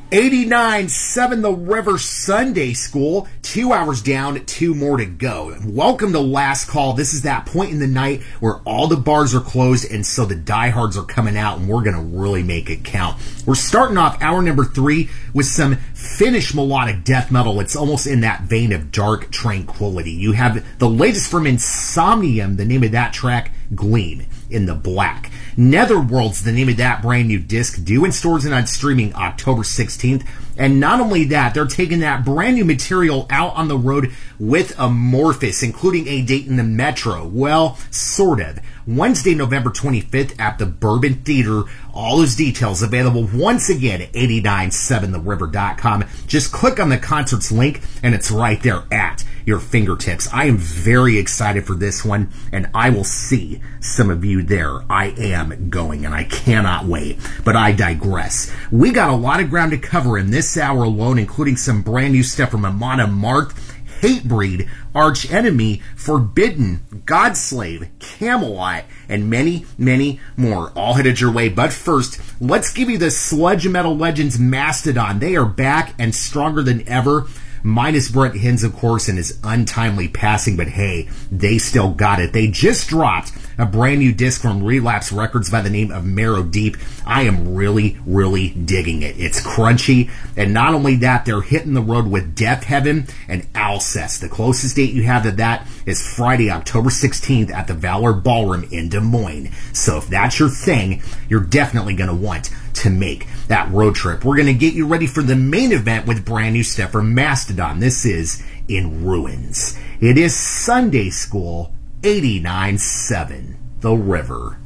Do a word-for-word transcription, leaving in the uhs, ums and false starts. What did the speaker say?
eighty-nine seven The River Sunday School. Two hours down, two more to go. Welcome to Last Call. This is that point in the night where all the bars are closed, and so the diehards are coming out, and we're going to really make it count. We're starting off hour number three with some Finnish melodic death metal. It's almost in that vein of Dark Tranquility. You have the latest from Insomnium, the name of that track, Gleam in the Black. Netherworld's the name of that brand new disc, due in stores and on streaming October sixteenth. And not only that, they're taking that brand new material out on the road with Amorphous, including a date in the Metro. Well, sort of. Wednesday, November twenty-fifth at the Bourbon Theater. All those details available once again at eight nine seven the river dot com. Just click on the concerts link and it's right there at your fingertips. I am very excited for this one, and I will see some of you there. I am going, and I cannot wait. But I digress. We got a lot of ground to cover in this hour alone, including some brand new stuff from Amon Amarth, Hatebreed, Arch Enemy, Forbidden, Godslave, Camelot, and many, many more. All headed your way. But first, let's give you the Sludge Metal Legends Mastodon. They are back and stronger than ever. Minus Brent Hinz, of course, and his untimely passing, but hey, they still got it. They just dropped a brand new disc from Relapse Records by the name of Marrow Deep. I am really, really digging it. It's crunchy, and not only that, they're hitting the road with Death Heaven and Alcest. The closest date you have to that is Friday, October sixteenth at the Valor Ballroom in Des Moines. So if that's your thing, you're definitely going to want to make that road trip. We're going to get you ready for the main event with brand new stuff from Mastodon. This is In Ruins. It is Sunday School eighty-nine seven The River.